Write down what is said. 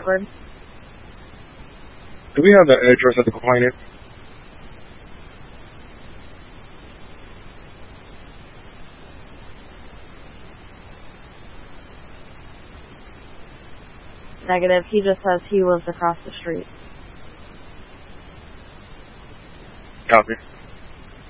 password? Do we have the address of the complainant? Negative. He just says he lives across the street. Copy.